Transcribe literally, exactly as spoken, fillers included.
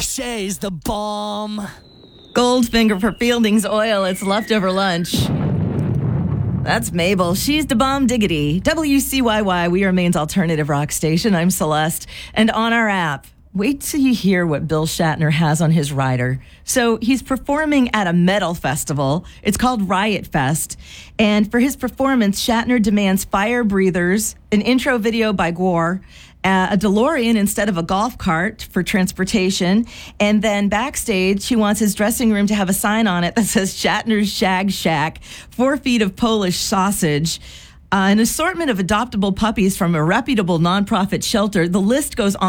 Shay's the bomb. Goldfinger for Fielding's Oil. It's leftover lunch. That's Mabel. She's the bomb diggity. W C Y Y, we are Maine's alternative rock station. I'm Celeste. And on our app, wait till you hear what Bill Shatner has on his rider. So he's performing at a metal festival. It's called Riot Fest. And for his performance, Shatner demands fire breathers, an intro video by Gore, Uh, a DeLorean instead of a golf cart for transportation. And then backstage, he wants his dressing room to have a sign on it that says Shatner's Shag Shack, four feet of Polish sausage, uh, an assortment of adoptable puppies from a reputable nonprofit shelter. The list goes on.